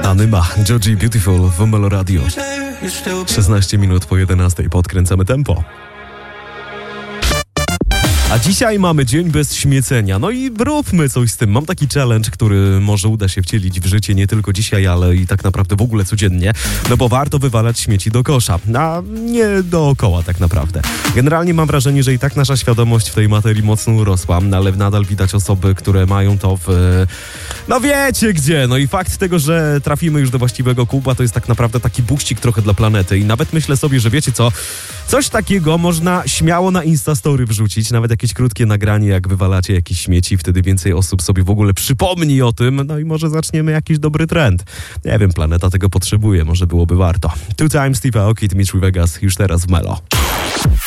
Anyma, Georgie Beautiful w Melo Radio. 16 minut po 11 podkręcamy tempo. A dzisiaj mamy dzień bez śmiecenia. No i róbmy coś z tym. Mam taki challenge, który może uda się wcielić w życie nie tylko dzisiaj, ale i tak naprawdę w ogóle codziennie. No bo warto wywalać śmieci do kosza, a nie dookoła tak naprawdę. Generalnie mam wrażenie, że i tak nasza świadomość w tej materii mocno urosła, ale nadal widać osoby, które mają to w... No wiecie gdzie. No i fakt tego, że trafimy już do właściwego kubła, to jest tak naprawdę taki buścik trochę dla planety. I nawet myślę sobie, że wiecie co? Coś takiego można śmiało na Instastory wrzucić, nawet jakieś krótkie nagranie, jak wywalacie jakieś śmieci, wtedy więcej osób sobie w ogóle przypomni o tym, no i może zaczniemy jakiś dobry trend. Nie wiem, planeta tego potrzebuje, może byłoby warto. Two Times Steve Aoki, Dimitri Vegas, już teraz w Melo.